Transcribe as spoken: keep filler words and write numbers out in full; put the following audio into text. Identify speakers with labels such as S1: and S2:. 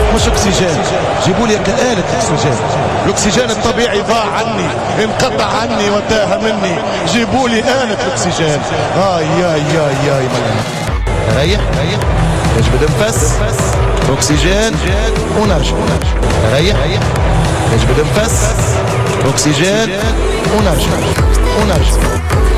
S1: مش اكسجين، جيبوا لي آلة اكسجين. الاكسجين الطبيعي ضاع عني، انقطع عني وتاه مني، جيبوا لي آلة اكسجين. هاي ياي ياي ياي مليان. ريح ريح يجبد نفس اكسجين ونرجع. ريح يجبد نفس اكسجين ونرجع ونرجع.